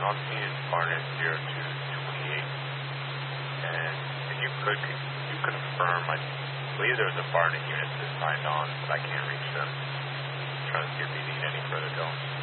and all I'm seeing is Barnet 0228. And if you could you confirm, I believe there was a Barnet unit that signed on, but I can't reach them. I'm trying to see if they need any further help.